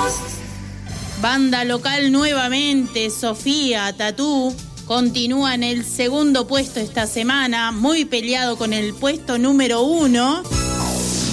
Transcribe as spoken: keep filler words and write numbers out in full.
Banda local nuevamente, Sofía Tatú, continúa en el segundo puesto esta semana, muy peleado con el puesto número uno.